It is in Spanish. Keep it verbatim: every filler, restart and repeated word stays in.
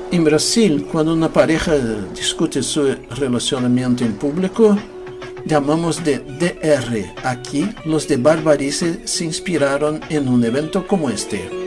En Brasil, cuando una pareja discute su relacionamiento en público, llamamos de D R. Aquí, los de Barbarice se inspiraron en un evento como este.